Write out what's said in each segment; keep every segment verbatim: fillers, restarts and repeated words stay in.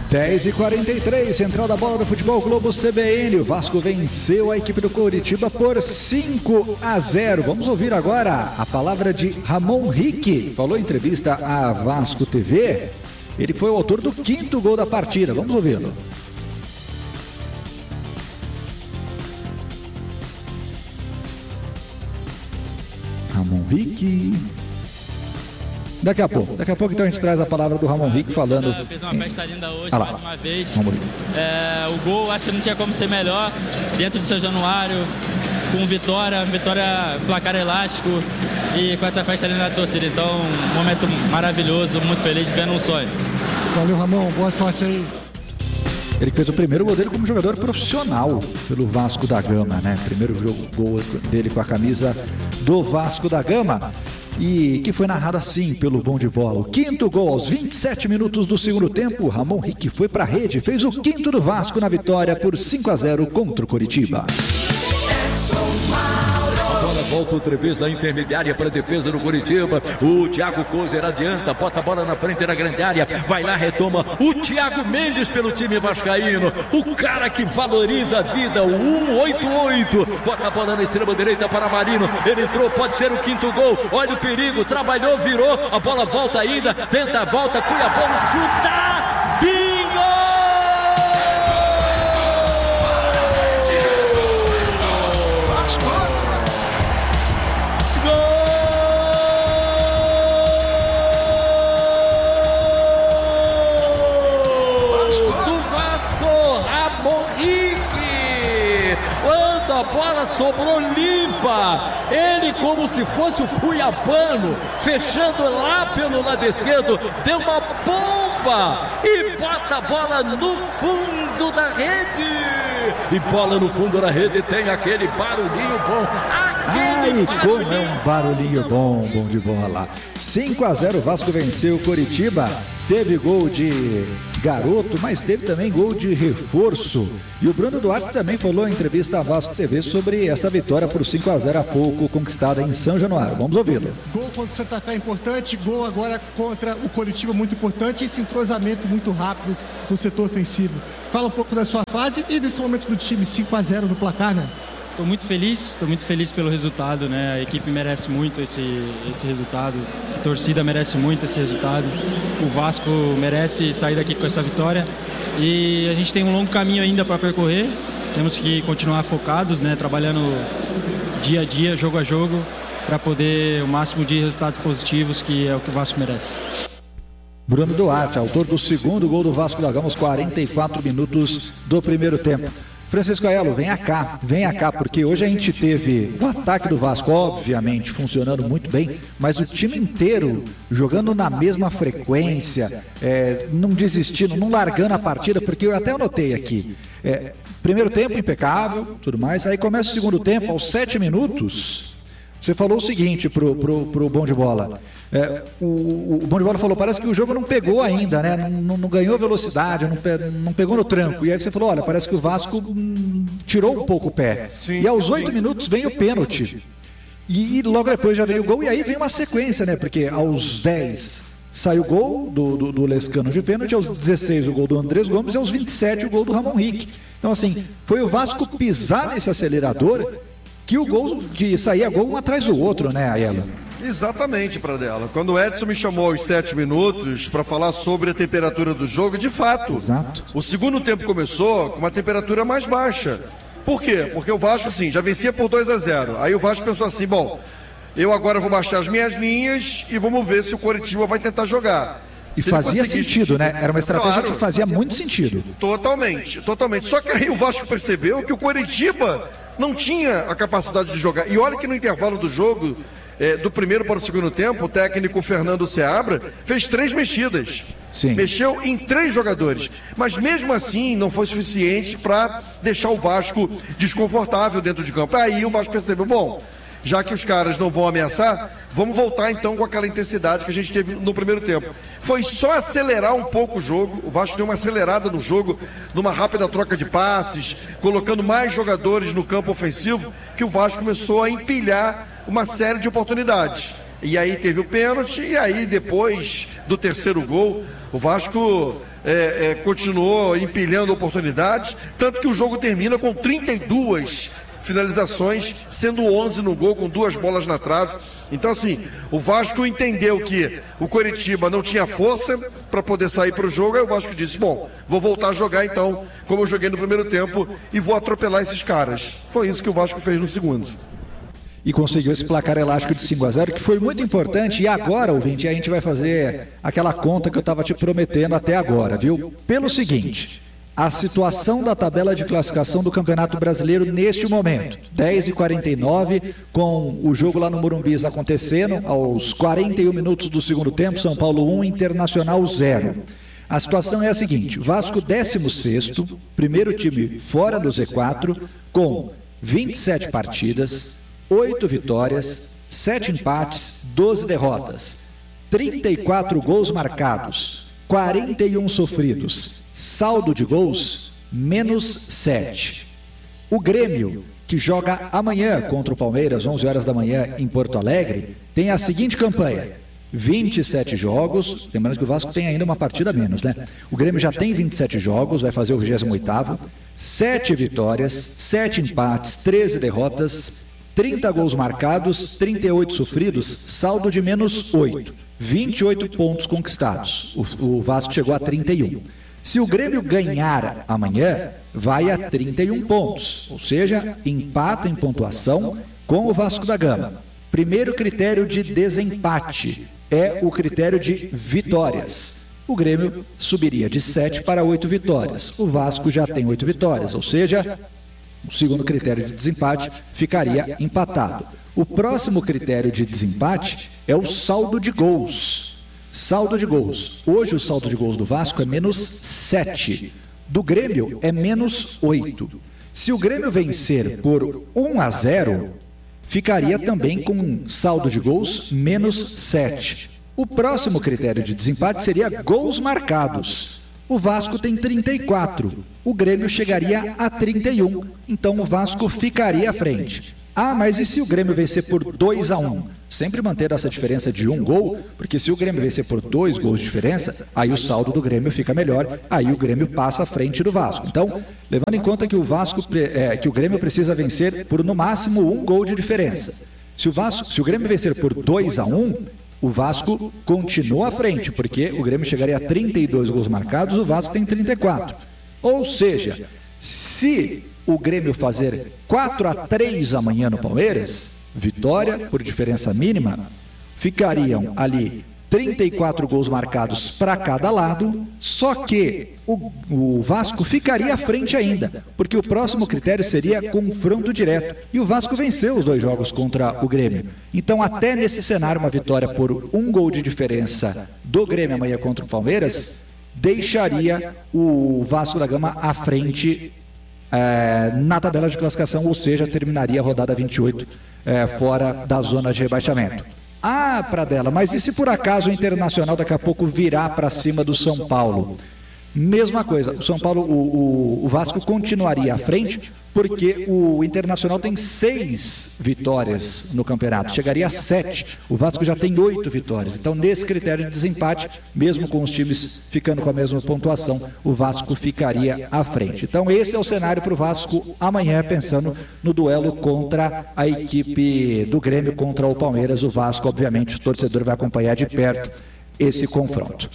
dez e quarenta e três, central da bola do Futebol Globo C B N. O Vasco venceu a equipe do Coritiba por cinco a zero. Vamos ouvir agora a palavra de Ramon Rick. Falou em entrevista à Vasco T V. Ele foi o autor do quinto gol da partida. Vamos ouvi-lo. Ramon Rick. Daqui a pouco, daqui a pouco então a gente traz a palavra do Ramon Rick falando. Fez uma festa linda hoje, ah mais uma vez. É, o gol, acho que não tinha como ser melhor. Dentro do São Januário, com vitória, vitória, placar elástico e com essa festa linda da torcida. Então, um momento maravilhoso, muito feliz, vendo um sonho. Valeu, Ramon, boa sorte aí. Ele fez o primeiro gol dele como jogador profissional pelo Vasco da Gama, né? Primeiro jogo, gol dele com a camisa do Vasco da Gama. E que foi narrado assim pelo Bom de Bola. O quinto gol aos vinte e sete minutos do segundo tempo. Ramon Rick foi para a rede, fez o quinto do Vasco na vitória por cinco a zero contra o Coritiba. Agora volta outra vez da intermediária para a defesa do Coritiba. O Thiago Kozer adianta, bota a bola na frente da grande área, vai lá, retoma o Thiago Mendes pelo time vascaíno, o cara que valoriza a vida, o cento e oitenta e oito, bota a bola na extrema direita para Marino, ele entrou, pode ser o quinto gol, olha o perigo, trabalhou, virou, a bola volta ainda, tenta a volta, Cuiabá, chuta, bingo! A bola sobrou limpa, ele como se fosse o cuiabano, fechando lá pelo lado esquerdo, deu uma bomba e bota a bola no fundo da rede, e bola no fundo da rede tem aquele barulhinho bom, aquele Ai, como é um barulhinho bom, bom de bola. cinco a zero, o Vasco venceu o Coritiba. Teve gol de garoto, mas teve também gol de reforço. E o Bruno Duarte também falou em entrevista à Vasco T V sobre essa vitória por cinco a zero há pouco, conquistada em São Januário. Vamos ouvi-lo. Gol contra o Santa Fé é importante, gol agora contra o Coritiba muito importante e esse entrosamento muito rápido no setor ofensivo. Fala um pouco da sua fase e desse momento do time, cinco a zero no placar, né? Estou muito feliz, estou muito feliz pelo resultado, né? A equipe merece muito esse, esse resultado, a torcida merece muito esse resultado, o Vasco merece sair daqui com essa vitória e a gente tem um longo caminho ainda para percorrer, temos que continuar focados, né? Trabalhando dia a dia, jogo a jogo, para poder o máximo de resultados positivos, que é o que o Vasco merece. Bruno Duarte, autor do segundo gol do Vasco da Gama aos quarenta e quatro minutos do primeiro tempo. Francisco Aiello, venha cá, venha cá, porque hoje a gente teve o ataque do Vasco, obviamente, funcionando muito bem, mas o time inteiro jogando na mesma frequência, é, não desistindo, não largando a partida, porque eu até anotei aqui, é, primeiro tempo impecável, tudo mais, aí começa o segundo tempo, aos sete minutos, você falou o seguinte pro, pro, pro Bom de Bola, é, o, o Bom de Bola falou, parece que o jogo não pegou ainda, né? Não, não, não ganhou velocidade, não, pe, não pegou no tranco. E aí você falou, olha, parece que o Vasco hum, tirou um pouco o pé. Sim, e aos oito minutos vem o pênalti. E, e logo depois já veio o gol, e aí vem uma sequência, né? Porque aos dez saiu o gol do, do, do Lescano de pênalti, aos dezesseis o gol do Andrés Gomes e aos vinte e sete o gol do Ramon Rick. Então assim, foi o Vasco pisar nesse acelerador que o gol, que saía gol um atrás do outro, né, Aiello? Exatamente, Pradella. Quando o Edson me chamou aos sete minutos para falar sobre a temperatura do jogo, de fato, Exato. O segundo tempo começou com uma temperatura mais baixa. Por quê? Porque o Vasco, assim, já vencia por dois a zero. Aí o Vasco pensou assim, bom, eu agora vou baixar as minhas linhas e vamos ver se o Coritiba vai tentar jogar. E se fazia conseguir... sentido, né? Era uma estratégia claro, que fazia muito sentido. Totalmente, totalmente. Só que aí o Vasco percebeu que o Coritiba não tinha a capacidade de jogar. E olha que no intervalo do jogo, é, do primeiro para o segundo tempo, o técnico Fernando Seabra fez três mexidas. Sim. Mexeu em três jogadores. Mas mesmo assim não foi suficiente para deixar o Vasco desconfortável dentro de campo. Aí o Vasco percebeu, bom, já que os caras não vão ameaçar, vamos voltar então com aquela intensidade que a gente teve no primeiro tempo. Foi só acelerar um pouco o jogo, o Vasco deu uma acelerada no jogo, numa rápida troca de passes, colocando mais jogadores no campo ofensivo, que o Vasco começou a empilhar uma série de oportunidades. E aí teve o pênalti, e aí depois do terceiro gol, o Vasco é, é, continuou empilhando oportunidades, tanto que o jogo termina com trinta e duas finalizações, sendo onze no gol, com duas bolas na trave. Então, assim, o Vasco entendeu que o Coritiba não tinha força para poder sair para o jogo, aí o Vasco disse, bom, vou voltar a jogar então, como eu joguei no primeiro tempo, e vou atropelar esses caras. Foi isso que o Vasco fez no segundo. E conseguiu esse placar elástico de cinco a zero, que foi muito importante. E agora, ouvinte, a gente vai fazer aquela conta que eu estava te prometendo até agora, viu? Pelo seguinte, a situação da tabela de classificação do Campeonato Brasileiro neste momento, dez e quarenta e nove, com o jogo lá no Morumbi acontecendo, aos quarenta e um minutos do segundo tempo, São Paulo um, Internacional zero. A situação é a seguinte, Vasco décimo sexto, primeiro time fora do Z quatro, com vinte e sete partidas, oito vitórias, sete empates, doze derrotas, trinta e quatro gols marcados, quarenta e um sofridos, saldo de gols, menos sete. O Grêmio, que joga amanhã contra o Palmeiras, onze horas da manhã, em Porto Alegre, tem a seguinte campanha, vinte e sete jogos, lembrando que o Vasco tem ainda uma partida a menos, né? O Grêmio já tem vinte e sete jogos, vai fazer o vigésimo oitavo, sete vitórias, sete empates, treze derrotas, trinta gols marcados, trinta e oito sofridos, saldo de menos oito, vinte e oito pontos conquistados. O, o Vasco chegou a trinta e um. Se o Grêmio ganhar amanhã, vai a trinta e um pontos, ou seja, empata em pontuação com o Vasco da Gama. Primeiro critério de desempate é o critério de vitórias. O Grêmio subiria de sete para oito vitórias. O Vasco já tem oito vitórias, ou seja, o segundo critério de desempate ficaria empatado. O próximo critério de desempate é o saldo de gols. Saldo de gols. Hoje o saldo de gols do Vasco é menos sete. Do Grêmio é menos oito. Se o Grêmio vencer por um a zero, ficaria também com um saldo de gols menos sete. O próximo critério de desempate seria gols marcados. O Vasco tem trinta e quatro, o Grêmio chegaria a trinta e um, então o Vasco ficaria à frente. Ah, mas e se o Grêmio vencer por dois a um? Sempre manter essa diferença de um gol, porque se o Grêmio vencer por dois gols de diferença, aí o saldo do Grêmio fica melhor, aí o Grêmio passa à frente do Vasco. Então, levando em conta que o Vasco, é, que o Grêmio precisa vencer por no máximo um gol de diferença. Se o Vasco, se o Grêmio vencer por dois a um, o Vasco continua à frente, porque o Grêmio chegaria a trinta e dois gols marcados, o Vasco tem trinta e quatro. Ou seja, se o Grêmio fazer quatro a três amanhã no Palmeiras, vitória por diferença mínima, ficariam ali trinta e quatro gols marcados para cada lado, só que o, o Vasco ficaria à frente ainda, porque o próximo critério seria confronto direto, e o Vasco venceu os dois jogos contra o Grêmio. Então, até nesse cenário, uma vitória por um gol de diferença do Grêmio amanhã contra o Palmeiras, deixaria o Vasco da Gama à frente é, na tabela de classificação, ou seja, terminaria a rodada vinte e oito é, fora da zona de rebaixamento. Ah, Pradella, mas e se por acaso o Internacional daqui a pouco virar para cima do São Paulo? Mesma coisa, o São Paulo, o, o, o Vasco continuaria à frente, porque o Internacional tem seis vitórias no campeonato, chegaria a sete, o Vasco já tem oito vitórias. Então, nesse critério de desempate, mesmo com os times ficando com a mesma pontuação, o Vasco ficaria à frente. Então, esse é o cenário para o Vasco amanhã, pensando no duelo contra a equipe do Grêmio, contra o Palmeiras. O Vasco, obviamente, o torcedor vai acompanhar de perto esse confronto.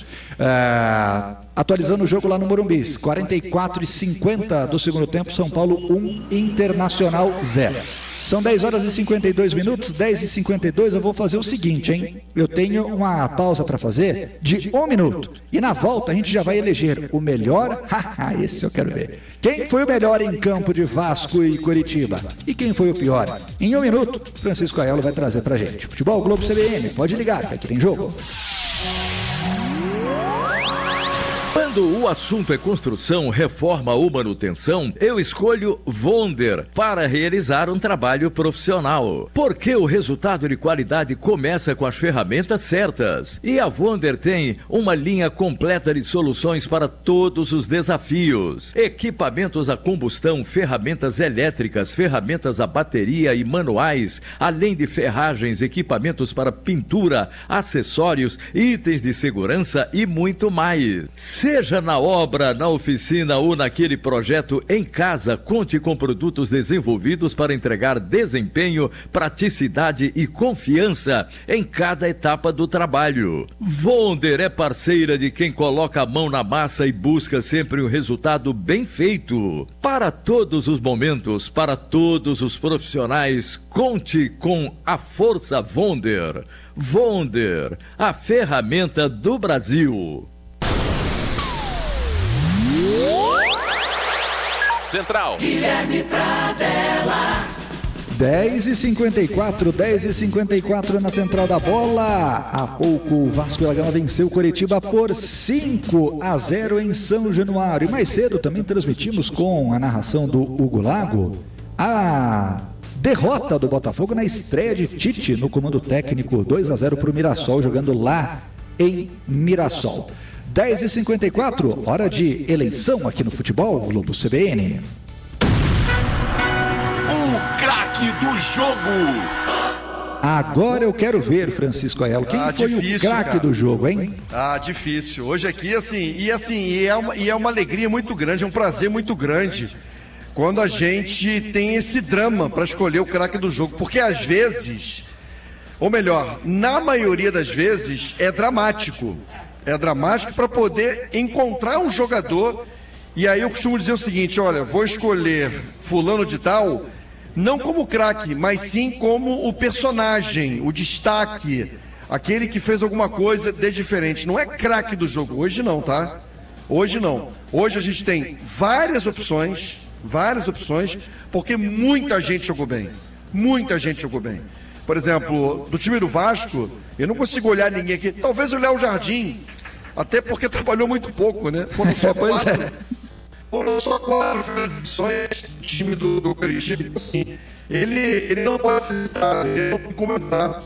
Uh, atualizando o jogo lá no Morumbi, quarenta e quatro e cinquenta do segundo tempo, São Paulo um, Internacional zero. São dez horas e cinquenta e dois minutos, dez e cinquenta e dois. Eu vou fazer o seguinte, hein? Eu tenho uma pausa para fazer de um minuto. E na volta a gente já vai eleger o melhor. Haha, esse eu quero ver. Quem foi o melhor em campo de Vasco e Coritiba? E quem foi o pior? Em um minuto, Francisco Aiello vai trazer pra gente. Futebol Globo C B N, pode ligar, que aqui tem jogo. Quando o assunto é construção, reforma ou manutenção, eu escolho Vonder para realizar um trabalho profissional. Porque o resultado de qualidade começa com as ferramentas certas. E a Vonder tem uma linha completa de soluções para todos os desafios. Equipamentos a combustão, ferramentas elétricas, ferramentas a bateria e manuais, além de ferragens, equipamentos para pintura, acessórios, itens de segurança e muito mais. Seja na obra, na oficina ou naquele projeto em casa, conte com produtos desenvolvidos para entregar desempenho, praticidade e confiança em cada etapa do trabalho. Vonder é parceira de quem coloca a mão na massa e busca sempre um resultado bem feito. Para todos os momentos, para todos os profissionais, conte com a Força Vonder. Vonder, a ferramenta do Brasil. Central. Guilherme Pradella. dez e cinquenta e quatro, dez e cinquenta e quatro na Central da Bola. Há pouco o Vasco da Gama venceu o Coritiba por cinco a zero em São Januário. E mais cedo também transmitimos com a narração do Hugo Lago a derrota do Botafogo na estreia de Tite no comando técnico, dois a zero para o Mirassol, jogando lá em Mirassol. dez e cinquenta e quatro, hora de eleição aqui no futebol, Globo C B N. O craque do jogo. Agora eu quero ver, Francisco Aiello, quem ah, foi difícil, o craque do jogo, hein? Ah, difícil. Hoje aqui, assim, e assim, e é, uma, e é uma alegria muito grande, é um prazer muito grande quando a gente tem esse drama para escolher o craque do jogo, porque às vezes, ou melhor, na maioria das vezes, é dramático. É dramático para poder encontrar um jogador. E aí eu costumo dizer o seguinte: olha, vou escolher fulano de tal, não como craque, mas sim como o personagem, o destaque, aquele que fez alguma coisa de diferente. Não é craque do jogo, hoje não, tá? Hoje não. Hoje a gente tem várias opções, várias opções, porque muita gente jogou bem. Muita gente jogou bem. Por exemplo, do time do Vasco, eu não consigo olhar ninguém aqui. Talvez o Léo Jardim, até porque trabalhou muito pouco, né? Foram só quatro. É. Foram só quatro finalizações do time do, do Coritiba. Assim, ele, ele não pode citar, ele não tem como entrar.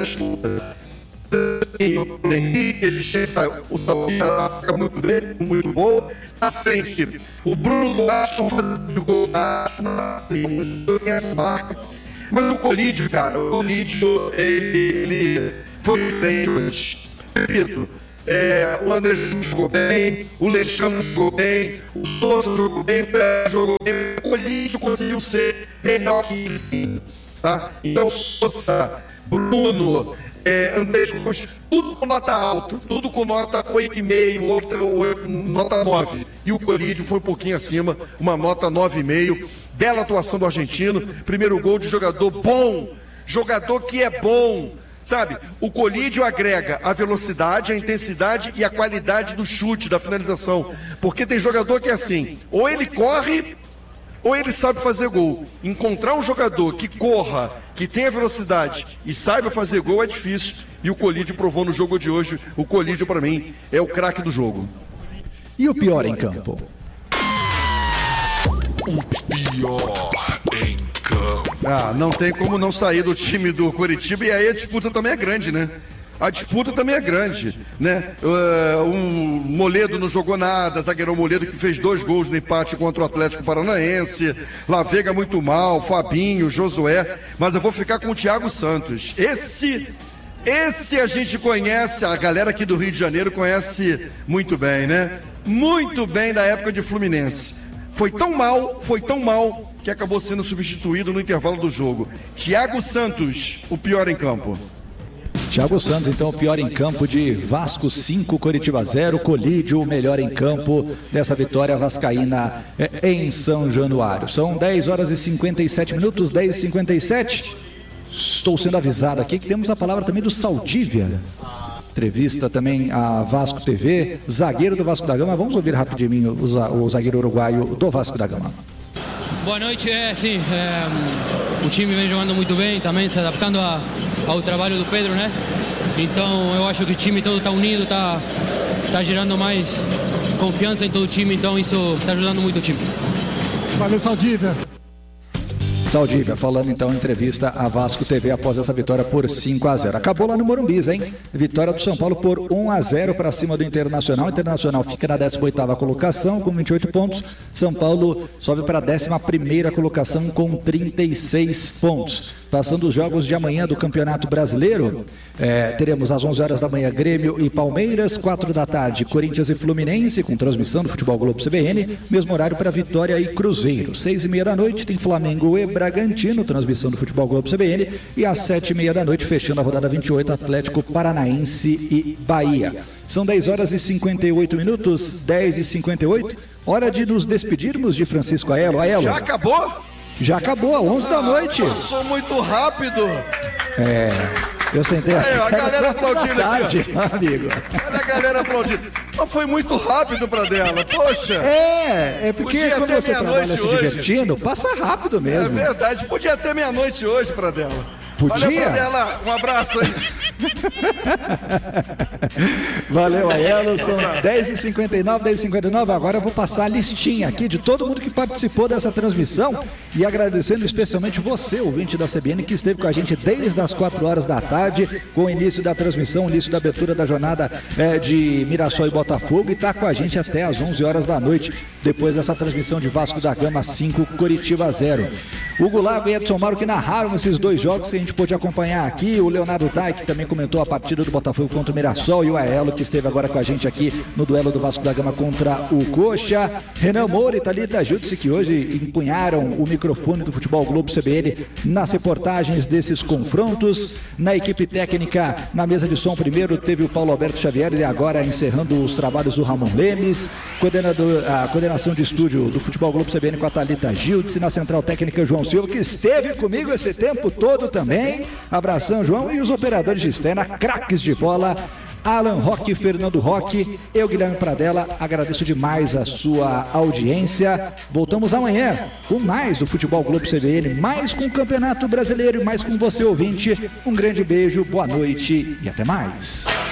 Ele chega, o Saúl fica muito bem, muito bom. Na frente, o Bruno Duarte estão fazendo gol assim, essa marca. Mas o Colídio, cara, o Colídio, ele, ele foi em frente hoje. Repito, é, o André jogou bem, o Lechão jogou bem, o Souza jogou bem, o Pé jogou bem, o Colídio conseguiu ser melhor que ele, sim. Tá? Então, Souza, Bruno, é, André, tudo com nota alta, tudo com nota oito vírgula cinco, nota nove. E o Colídio foi um pouquinho acima, uma nota nove vírgula cinco. Bela atuação do argentino, primeiro gol de jogador bom, jogador que é bom, sabe? O Colídio agrega a velocidade, a intensidade e a qualidade do chute, da finalização, porque tem jogador que é assim, ou ele corre, ou ele sabe fazer gol. Encontrar um jogador que corra, que tenha velocidade e saiba fazer gol é difícil, e o Colídio provou no jogo de hoje. O Colídio, para mim, é o craque do jogo. E o pior em campo? O pior em campo. Ah, não tem como não sair do time do Coritiba, e aí a disputa também é grande, né? A disputa também é grande, né? Uh, o Moledo não jogou nada, zagueirão Moledo que fez dois gols no empate contra o Atlético Paranaense, Lavega muito mal, Fabinho, Josué, mas eu vou ficar com o Thiago Santos. Esse, esse a gente conhece, a galera aqui do Rio de Janeiro conhece muito bem, né? Muito bem da época de Fluminense. Foi tão mal, foi tão mal, que acabou sendo substituído no intervalo do jogo. Thiago Santos, o pior em campo. Thiago Santos, então, o pior em campo de Vasco cinco, Coritiba zero, Colídio, o melhor em campo dessa vitória vascaína em São Januário. São dez horas e cinquenta e sete minutos, dez e cinquenta e sete. Estou sendo avisado aqui que temos a palavra também do Saldívia. Entrevista também a Vasco T V, zagueiro do Vasco da Gama. Vamos ouvir rapidinho o, o zagueiro uruguaio do Vasco da Gama. Boa noite, é, sim, é, o time vem jogando muito bem, também se adaptando a, ao trabalho do Pedro, né? Então eu acho que o time todo está unido, está está gerando mais confiança em todo o time, então isso está ajudando muito o time. Valeu, Saldívia. Saldívia falando então em entrevista à Vasco T V após essa vitória por cinco a zero. Acabou lá no Morumbi, hein? Vitória do São Paulo por um a zero para cima do Internacional. O Internacional fica na décima oitava colocação com vinte e oito pontos. São Paulo sobe para a décima primeira colocação com trinta e seis pontos. Passando os jogos de amanhã do Campeonato Brasileiro, é, teremos às onze horas da manhã Grêmio e Palmeiras, quatro da tarde Corinthians e Fluminense, com transmissão do Futebol Globo C B N, mesmo horário para Vitória e Cruzeiro. Seis e meia da noite tem Flamengo e Bragantino, transmissão do Futebol Globo C B N, e às sete e meia da noite, fechando a rodada vinte e oito, Atlético Paranaense e Bahia. São dez horas e cinquenta e oito minutos, dez e cinquenta e oito, hora de nos despedirmos de Francisco Aiello. Aiello. Já acabou? Já acabou, às onze da noite. Passou muito rápido. É, eu sentei aqui. Aí, ó, a galera aplaudindo tarde, aqui, ó. Amigo. Olha a galera aplaudindo. Mas foi muito rápido pra dela, poxa. É, é porque podia quando você trabalha se divertindo, passa rápido mesmo. É verdade, podia ter meia-noite hoje pra dela. Podia? Olha pra dela, um abraço aí. Valeu, Aiello, são dez e cinquenta e nove, dez e cinquenta e nove. Agora eu vou passar a listinha aqui de todo mundo que participou dessa transmissão e agradecendo especialmente você, ouvinte da C B N, que esteve com a gente desde as quatro horas da tarde, com o início da transmissão, o início da abertura da jornada é, de Mirassol e Botafogo, e está com a gente até as onze horas da noite, depois dessa transmissão de Vasco da Gama cinco, Coritiba zero. Hugo Lago e Edson Mauro que narraram esses dois jogos que a gente pôde acompanhar aqui, o Leonardo Tai, que também comentou a partida do Botafogo contra o Mirassol, e o Aiello, que esteve agora com a gente aqui no duelo do Vasco da Gama contra o Coxa, Renan Moura e Thalita Jutsi, que hoje empunharam o microfone do Futebol Globo C B N nas reportagens desses confrontos. Na equipe técnica, na mesa de som primeiro teve o Paulo Alberto Xavier, e agora encerrando os trabalhos do Ramon Lemes, coordenador, a coordenação de estúdio do Futebol Globo C B N com a Thalita Jutsi, na central técnica João Silva, que esteve comigo esse tempo todo também. Abração, João, e os operadores de externa, craques de bola, Alan Roque, Fernando Roque, eu, Guilherme Pradella, agradeço demais a sua audiência. Voltamos amanhã com mais do Futebol Globo C B N, mais com o Campeonato Brasileiro e mais com você, ouvinte. Um grande beijo, boa noite e até mais.